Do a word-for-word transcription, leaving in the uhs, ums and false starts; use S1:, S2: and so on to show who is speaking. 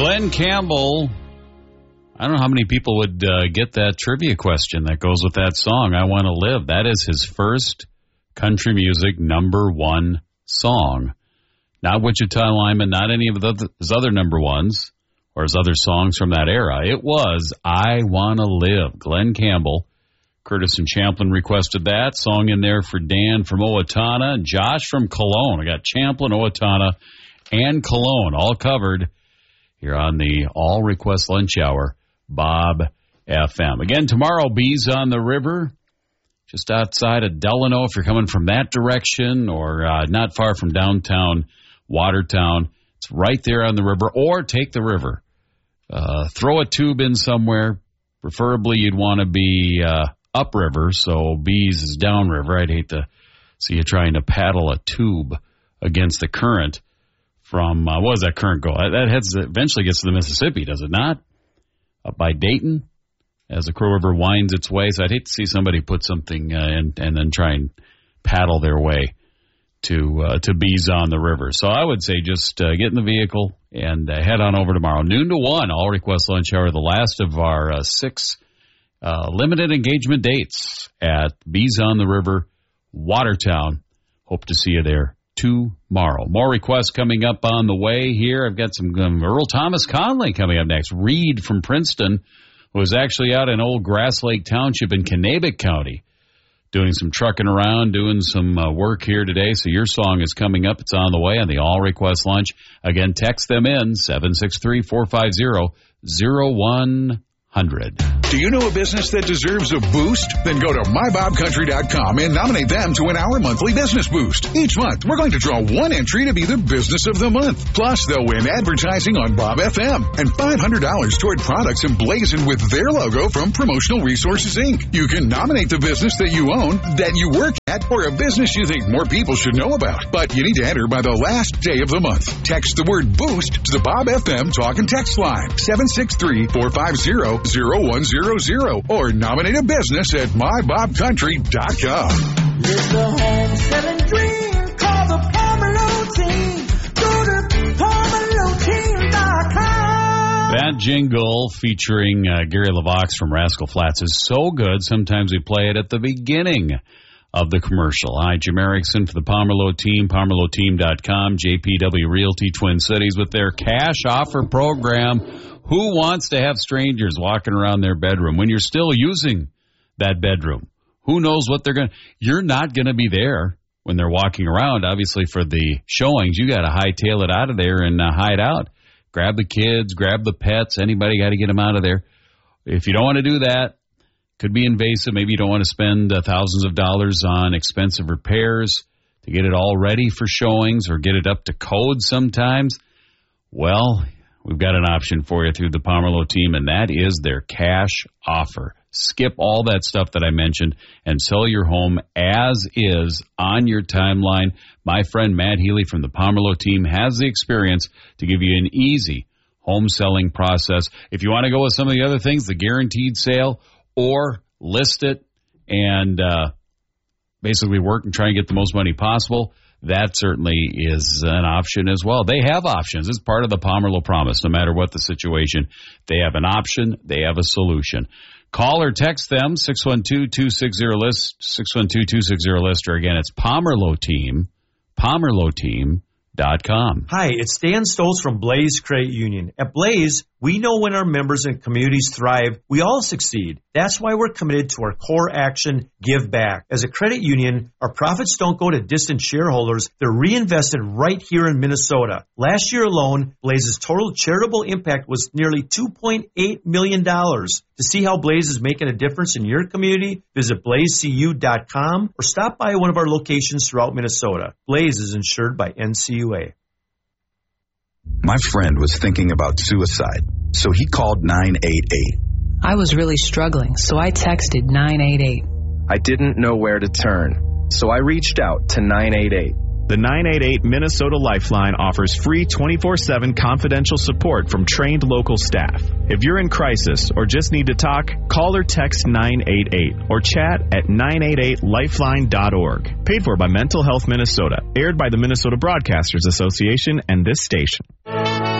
S1: Glenn Campbell. I don't know how many people would uh, get that trivia question that goes with that song, I Want to Live. That is his first country music number one song. Not Wichita Lineman, not any of the, his other number ones or his other songs from that era. It was I Want to Live. Glenn Campbell. Curtis and Champlin requested that song in there for Dan from Owatonna and Josh from Cologne. I got Champlin, Owatonna, and Cologne all covered here on the All Request Lunch Hour, Bob F M. Again, tomorrow, Bees on the River, just outside of Delano if you're coming from that direction, or uh, not far from downtown Watertown. It's right there on the river, or take the river. Uh, throw a tube in somewhere. Preferably, you'd want to be uh, upriver, so Bees is downriver. I'd hate to see you trying to paddle a tube against the current from, uh, what does that current go? That heads eventually gets to the Mississippi, does it not? Up by Dayton, as the Crow River winds its way. So I'd hate to see somebody put something uh, in and then try and paddle their way to uh, to Bees on the River. So I would say just uh, get in the vehicle and uh, head on over tomorrow. Noon to one, All Request Lunch Hour, the last of our uh, six uh, limited engagement dates at Bees on the River, Watertown. Hope to see you there tomorrow. More requests coming up on the way here. I've got some um, Earl Thomas Conley coming up next. Reed from Princeton, who was actually out in old Grass Lake Township in Kanabec County doing some trucking around, doing some uh, work here today. So your song is coming up. It's on the way on the All Request Lunch. Again, text them in, seven six three, four five zero, zero one hundred.
S2: Do you know a business that deserves a boost? Then go to my bob country dot com and nominate them to win our monthly business boost. Each month, we're going to draw one entry to be the business of the month. Plus, they'll win advertising on Bob F M and five hundred dollars toward products emblazoned with their logo from Promotional Resources, Incorporated. You can nominate the business that you own, that you work at, or a business you think more people should know about. But you need to enter by the last day of the month. Text the word boost to the Bob F M talk and text line, seven six three, four five zero, zero one zero zero, or nominate a business at my bob country dot com.
S3: Live the home selling dream, call the Pomelo team. Go to pomelo team dot com.
S1: That jingle featuring uh, Gary LaVox from Rascal Flatts is so good, sometimes we play it at the beginning of the commercial. Hi, Jim Erickson for the Pomerlo team, pomerlo team dot com, J P W Realty Twin Cities with their cash offer program. Who wants to have strangers walking around their bedroom when you're still using that bedroom? Who knows what they're going to... You're not going to be there when they're walking around. Obviously, for the showings, you got to hightail it out of there and uh, hide out. Grab the kids, grab the pets. Anybody got to get them out of there. If you don't want to do that, could be invasive. Maybe you don't want to spend uh, thousands of dollars on expensive repairs to get it all ready for showings or get it up to code sometimes. Well... We've got an option for you through the Pomerlo team, and that is their cash offer. Skip all that stuff that I mentioned and sell your home as is on your timeline. My friend Matt Healy from the Pomerlo team has the experience to give you an easy home selling process. If you want to go with some of the other things, the guaranteed sale, or list it and uh, basically work and try and get the most money possible, that certainly is an option as well. They have options. It's part of the Pomerlo promise. No matter what the situation, they have an option. They have a solution. Call or text them, six one two, two six zero, list, six one two, two six zero, list, or again, it's Pomerlo Team, pomerlo team dot com.
S4: Hi, it's Dan Stoltz from Blaze Credit Union. At Blaze, we know when our members and communities thrive, we all succeed. That's why we're committed to our core action, give back. As a credit union, our profits don't go to distant shareholders. They're reinvested right here in Minnesota. Last year alone, Blaze's total charitable impact was nearly two point eight million dollars. To see how Blaze is making a difference in your community, visit blaze c u dot com or stop by one of our locations throughout Minnesota. Blaze is insured by N C U A.
S2: My friend was thinking about suicide, so he called nine eight eight.
S5: I was really struggling, so I texted nine eight eight.
S6: I didn't know where to turn, so I reached out to nine eight eight.
S7: The nine eight eight Minnesota Lifeline offers free twenty-four seven confidential support from trained local staff. If you're in crisis or just need to talk, call or text nine eight eight or chat at nine eight eight lifeline dot org. Paid for by Mental Health Minnesota. Aired by the Minnesota Broadcasters Association and this station.